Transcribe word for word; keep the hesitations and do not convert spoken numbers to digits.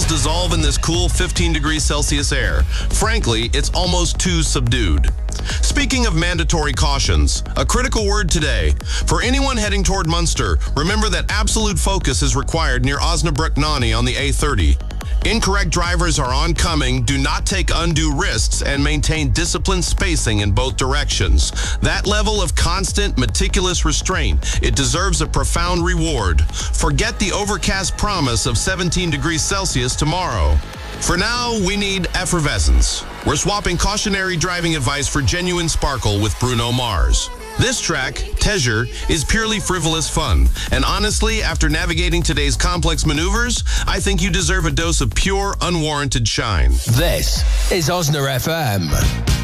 dissolve in this cool fifteen degrees Celsius air. Frankly, it's almost too subdued. Speaking of mandatory cautions, a critical word today. For anyone heading toward Munster, remember that absolute focus is required near Osnabrück Nani on the A thirty. Incorrect drivers are oncoming, do not take undue risks, and maintain disciplined spacing in both directions. That level of constant, meticulous restraint, it deserves a profound reward. Forget the overcast promise of seventeen degrees Celsius tomorrow. For now, we need effervescence. We're swapping cautionary driving advice for genuine sparkle with Bruno Mars. This track, Tejer, is purely frivolous fun. And honestly, after navigating today's complex maneuvers, I think you deserve a dose of pure, unwarranted shine. This is Osna F M.